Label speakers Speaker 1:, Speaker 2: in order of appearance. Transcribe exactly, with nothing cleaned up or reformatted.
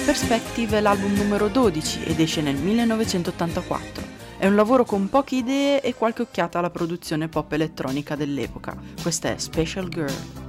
Speaker 1: Perspective è l'album numero dodici ed esce nel millenovecentottantaquattro. È un lavoro con poche idee e qualche occhiata alla produzione pop elettronica dell'epoca. Questa è Special Girl.